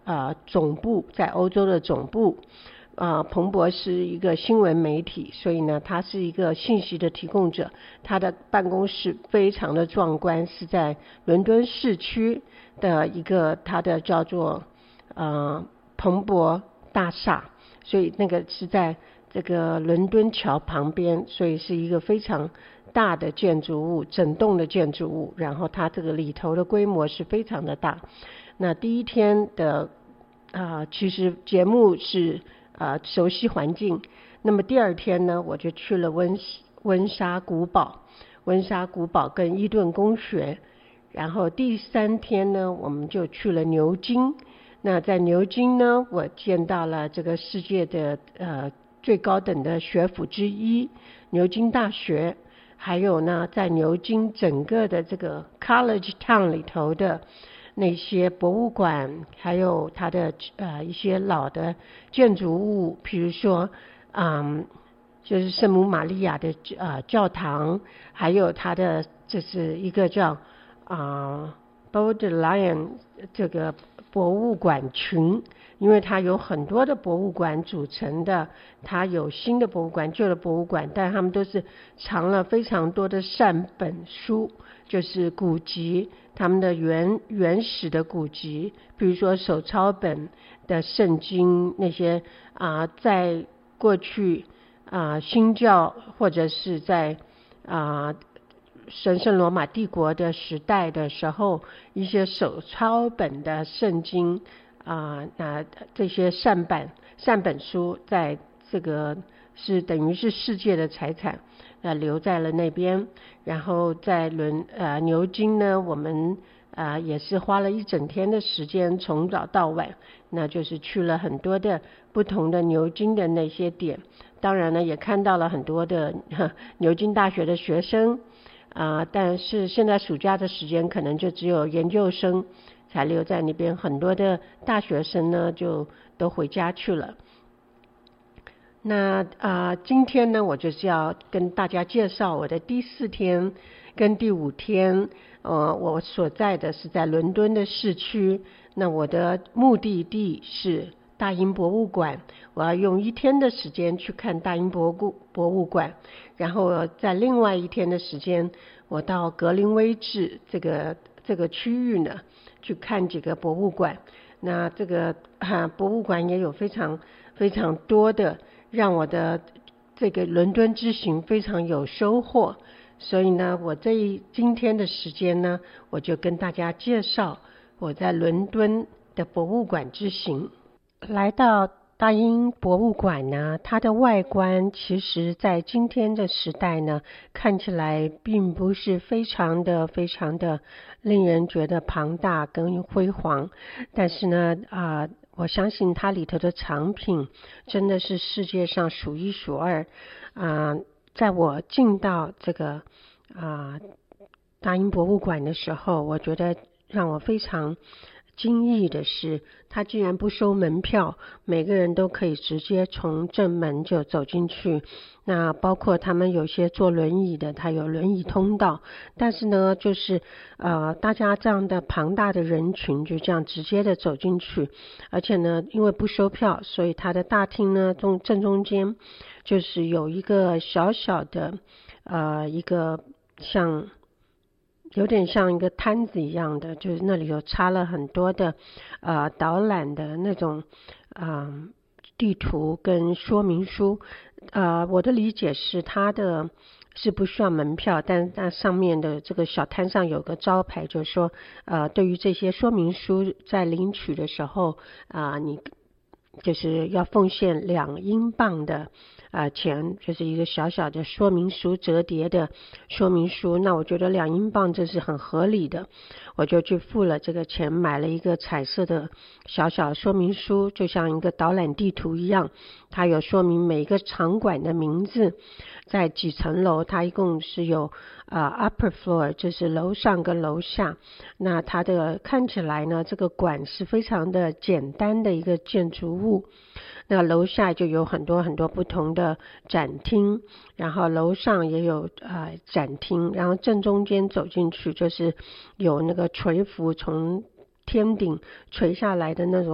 总部，在欧洲的总部。彭博是一个新闻媒体，所以呢，他是一个信息的提供者。他的办公室非常的壮观，是在伦敦市区的一个他的叫做彭博大厦，所以那个是在这个伦敦桥旁边，所以是一个非常大的建筑物，整栋的建筑物。然后它这个里头的规模是非常的大。那第一天的其实节目是熟悉环境。那么第二天呢，我就去了温莎古堡跟伊顿公学。然后第三天呢，我们就去了牛津。那在牛津呢，我见到了这个世界的最高等的学府之一牛津大学。还有呢，在牛津整个的这个 College Town 里头的那些博物馆，还有它的一些老的建筑物，比如说就是圣母玛利亚的教堂，还有它的这是一个叫Bodleian 这个博物馆群，因为它有很多的博物馆组成的，它有新的博物馆、旧的博物馆，但它们都是藏了非常多的善本书，就是古籍，他们的原始的古籍，比如说手抄本的圣经，那些在过去新教或者是在神圣罗马帝国的时代的时候，一些手抄本的圣经这些善本书，在这个是等于是世界的财产，留在了那边。然后在牛津呢，我们也是花了一整天的时间，从早到晚，那就是去了很多的不同的牛津的那些点。当然呢，也看到了很多的牛津大学的学生但是现在暑假的时间可能就只有研究生才留在那边，很多的大学生呢就都回家去了。那今天呢，我就是要跟大家介绍我的第4天跟第5天。我所在的是在伦敦的市区，那我的目的地是大英博物馆，我要用1天的时间去看大英博物馆，然后在另外1天的时间，我到格林威治这个区域呢去看几个博物馆。那这个博物馆也有非常非常多的，让我的这个伦敦之行非常有收获。所以呢，我今天的时间呢，我就跟大家介绍我在伦敦的博物馆之行。来到大英博物馆呢，它的外观其实在今天的时代呢，看起来并不是非常的令人觉得庞大跟辉煌，但是呢我相信它里头的藏品真的是世界上数1数2。在我进到这个大英博物馆的时候，我觉得让我非常惊异的是，他竟然不收门票，每个人都可以直接从正门就走进去。那包括他们有些坐轮椅的，他有轮椅通道，但是呢就是大家这样的庞大的人群就这样直接的走进去。而且呢，因为不收票，所以他的大厅呢正中间就是有一个小小的一个有点像一个摊子一样的，就是那里有插了很多的导览的那种地图跟说明书。我的理解是它的是不需要门票，但那上面的这个小摊上有个招牌，就是说对于这些说明书在领取的时候你就是要奉献2英镑的钱，就是一个小小的说明书折叠的说明书。那我觉得2英镑这是很合理的，我就去付了这个钱，买了一个彩色的小小说明书，就像一个导览地图一样，它有说明每一个场馆的名字，在几层楼，它一共是有upper floor， 就是楼上跟楼下。那它的看起来呢，这个馆是非常的简单的一个建筑物。那楼下就有很多很多不同的展厅，然后楼上也有展厅，然后正中间走进去就是有那个垂浮从天顶垂下来的那种